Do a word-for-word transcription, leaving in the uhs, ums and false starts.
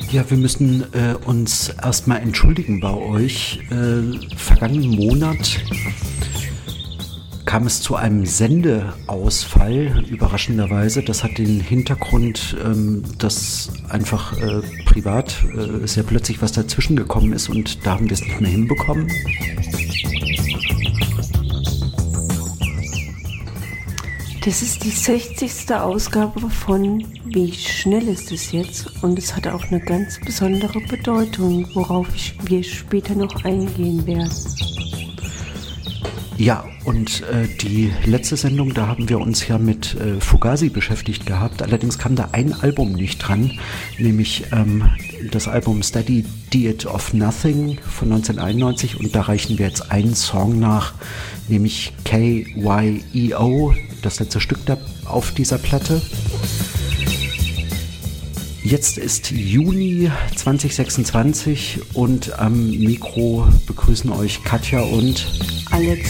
Ja, wir müssen äh, uns erstmal entschuldigen bei euch. Äh, vergangenen Monat kam es zu einem Sendeausfall, überraschenderweise. Das hat den Hintergrund, ähm, dass einfach äh, privat äh, sehr plötzlich was dazwischen gekommen ist und da haben wir es nicht mehr hinbekommen. Das ist die sechzigste Ausgabe von Wie schnell ist es jetzt? Und es hat auch eine ganz besondere Bedeutung, worauf ich, wir später noch eingehen werden. Ja, und äh, die letzte Sendung, da haben wir uns ja mit äh, Fugazi beschäftigt gehabt. Allerdings kam da ein Album nicht dran, nämlich ähm, das Album Steady Diet of Nothing von neunzehnhunderteinundneunzig. Und da reichen wir jetzt einen Song nach, nämlich K Y E O, das letzte Stück da auf dieser Platte. Jetzt ist Juni zwanzig sechsundzwanzig und am Mikro begrüßen euch Katja und Alex.